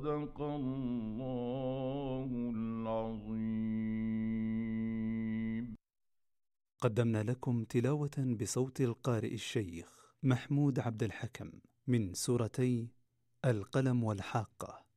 صدق الله العظيم. قدمنا لكم تلاوة بصوت القارئ الشيخ محمود عبد الحكم من سورتي القلم والحاقة.